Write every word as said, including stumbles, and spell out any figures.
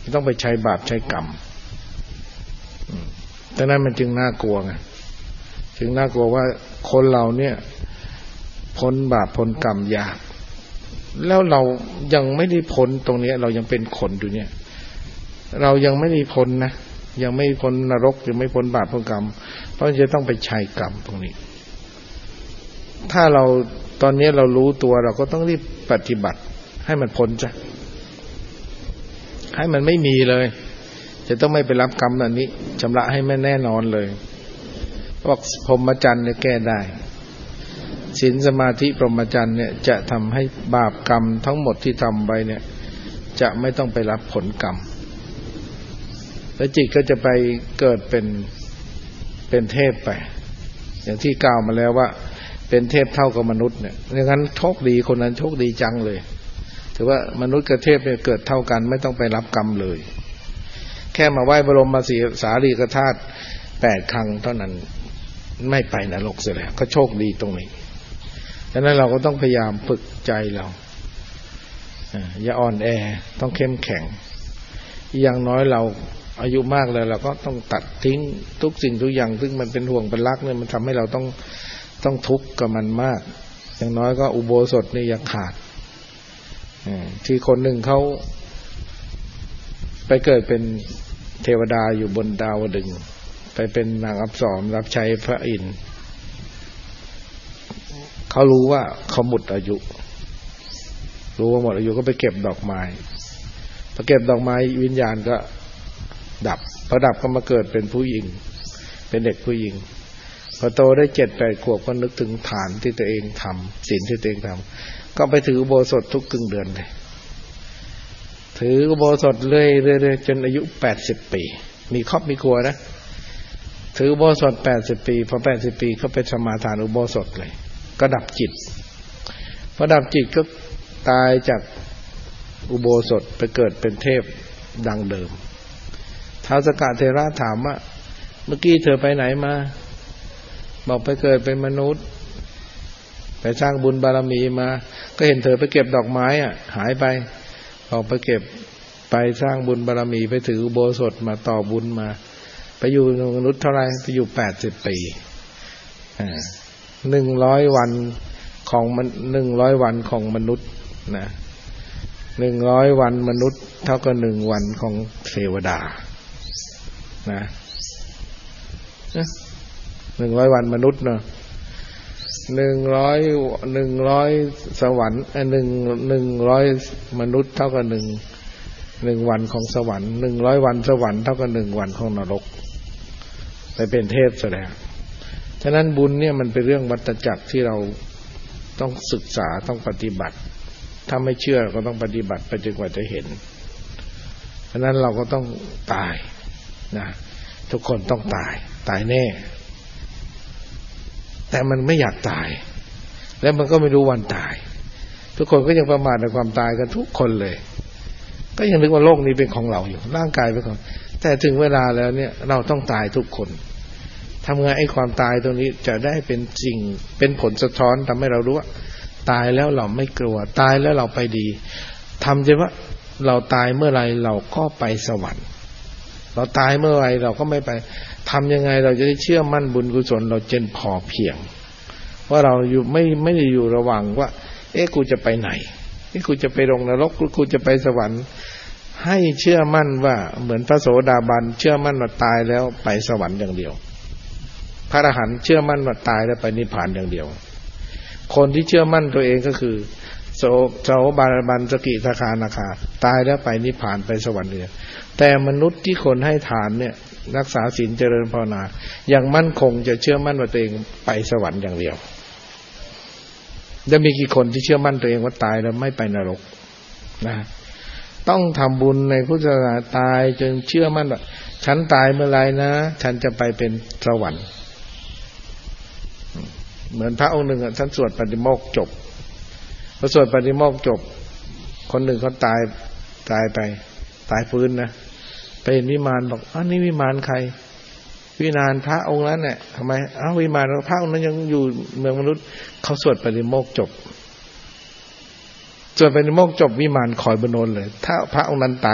ต้องไปใช้บาปใช้กรรมดังนั้นมันจึงน่ากลัวไงจึงน่ากลัวว่าคนเราเนี่ยพ้นบาปพ้นกรรมยากแล้วเรายังไม่ได้พ้นตรงนี้เรายังเป็นคนอยู่เนี่ยเรายังไม่ได้พ้นนะยังไม่พ้นนรกยังไม่พ้นบาปพ้นกรรมเพราะจะต้องไปใช้กรรมตรงนี้ถ้าเราตอนนี้เรารู้ตัวเราก็ต้องรีบปฏิบัติให้มันพ้นจ้ะให้มันไม่มีเลยจะต้องไม่ไปรับกรรมอันนี้ชำระให้ไม่แน่นอนเลยบอกพรหมจรรย์เนี่ยแก้ได้ศีลสมาธิพรหมจรรย์เนี่ยจะทำให้บาปกรรมทั้งหมดที่ทำไปเนี่ยจะไม่ต้องไปรับผลกรรมแล้วจิตก็จะไปเกิดเป็นเป็นเทพไปอย่างที่กล่าวมาแล้วว่าเป็นเทพเท่ากับมนุษย์เนี่ยดังนั้นโชคดีคนนั้นโชคดีจังเลยถือว่ามนุษย์กับเทพเนี่ยเกิดเท่ากันไม่ต้องไปรับกรรมเลยแค่มาไหว้บรมสารีริกธาตุแปดครั้งเท่านั้นไม่ไปนรกเสียแล้วก็โชคดีตรงนี้ดังนั้นเราก็ต้องพยายามฝึกใจเราอย่าอ่อนแอต้องเข้มแข็งอย่างน้อยเราอายุมากแล้วเราก็ต้องตัดทิ้งทุกสิ่งทุกอย่างซึ่งมันเป็นห่วงเป็นรักเนี่ยมันทำให้เราต้องต้องทุกข์กับมันมากอย่างน้อยก็อุโบสถนี่อย่าขาดที่คนหนึ่งเขาไปเกิดเป็นเทวดาอยู่บนดาวดึงส์ไปเป็นนางอัปสรรับใช้พระอินทร์เขารู้ว่าเขาหมดอายุรู้ว่าหมดอายุก็ไปเก็บดอกไม้พอเก็บดอกไม้วิญญาณก็ดับพอดับก็มาเกิดเป็นผู้หญิงเป็นเด็กผู้หญิงพอโตได้เจ็ดแปดขวบก็นึกถึงฐานที่ตัวเองทำศีลที่ตัวเองทำก็ไปถืออุโบสถทุกครึ่งเดือนเลยถืออุโบสถเรื่อยๆจนอายุแปดสิบปีมีครอบมีครัวนะถืออุโบสถแปดสิบปีพอแปดสิบปีเขาไปสมาทานอุโบสถเลยก็ดับจิตพอดับจิตก็ตายจากอุโบสถไปเกิดเป็นเทพดังเดิมท้าวสกเทระถามว่าเมื่อกี้เธอไปไหนมาบอกไปเกิดเป็นมนุษย์ไปสร้างบุญบารมีมาก็เห็นเธอไปเก็บดอกไม้อ่ะหายไปบอกไปเก็บไปสร้างบุญบารมีไปถืออุโบสถมาต่อบุญมาไปอยู่มนุษย์เท่าไรไปอยู่แปดสิบปีอ่าหนึ่งร้อยวันของมันหนึ่งร้อยวันของมนุษย์นะหนึ่งร้อยวันมนุษย์เท่ากับหนึ่งวันของเทวดานะหนึ่งร้อยวันมนุษย์เนาะหนึ่งร้อยหนึ่งร้อยสวรรค์ไอ้หนึ่งหนึ่งร้อยมนุษย์เท่ากับหนึ่งหนึ่งวันของสวรรค์หนึ่งร้อยวันสวรรค์เท่ากับหนึ่งวันของนรกไปเป็นเทพแสดงฉะนั้นบุญเนี่ยมันเป็นเรื่องวัฏจักรที่เราต้องศึกษาต้องปฏิบัติถ้าไม่เชื่อก็ต้องปฏิบัติไปจนกว่าจะเห็นฉะนั้นเราก็ต้องตายนะทุกคนต้องตายตายแน่แต่มันไม่อยากตายแล้วมันก็ไม่รู้วันตายทุกคนก็ยังประมาทในความตายกันทุกคนเลยก็ยังนึกว่าโลกนี้เป็นของเราอยู่ร่างกายเป็นของแต่ถึงเวลาแล้วเนี่ยเราต้องตายทุกคนทำไงไอ้ความตายตรงนี้จะได้เป็นสิ่งเป็นผลสะท้อนทำให้เรารู้ว่าตายแล้วเราไม่กลัวตายแล้วเราไปดีทำใจว่าเราตายเมื่อไรเราก็ไปสวรรค์เราตายเมื่อไรเราก็ไม่ไปทำยังไงเราจะได้เชื่อมั่นบุญกุศลเราเจนพอเพียงว่าเราอยู่ไม่ไม่ได้อยู่ระหว่างว่าเอ๊ะกูจะไปไหนเอ๊ะกูจะไปลงนรกหรือกูจะไปสวรรค์ให้เชื่อมั่นว่าเหมือนพระโสดาบันเชื่อมั่นว่าตายแล้วไปสวรรค์อย่างเดียวพระอรหันต์เชื่อมั่นว่าตายแล้วไปนิพพานอย่างเดียวคนที่เชื่อมั่นตัวเองก็คือโสโสบาบันสกิทาคานาคาตายแล้วไปนิพพานไปสวรรค์เลยแต่มนุษย์ที่คนให้ทานเนี่ยรักษาศีลเจริญภาวนาอย่างมั่นคงจะเชื่อมั่นว่าตัวเองไปสวรรค์อย่างเดียวจะมีกี่คนที่เชื่อมั่นตัวเองว่าตายแล้วไม่ไปนรกนะต้องทำบุญในพุทธศาสนาตายจนเชื่อมั่นว่าฉันตายเมื่อไรนะฉันจะไปเป็นสวรรค์เหมือนพระองค์หนึ่งท่านสวดปฏิโมกข์จบพอสวดปฏิโมกข์จบคนหนึ่งเขาตายตายไปตายฟื้นนะไปเห็นวิมานบอกอ้าวนี่วิมานใครวิมานพระองค์นั้นเนี่ยทำไมอ้าววิมานพระองค์นั้นยังอยู่เมืองมนุษย์เขาสวดปฏิโมกข์จบสวดปฏิโมกข์จบวิมานคอยบนโนนเลยถ้าพระองค์นั้นตาย